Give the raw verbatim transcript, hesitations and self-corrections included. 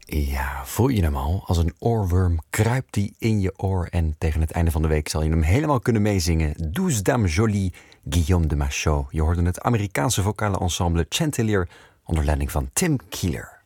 Ja, voel je hem al? Als een oorworm kruipt die in je oor en tegen het einde van de week zal je hem helemaal kunnen meezingen. Douze Dames Jolies, Guillaume de Machaut. Je hoorde het Amerikaanse vocale ensemble Chanticleer onder leiding van Tim Keeler.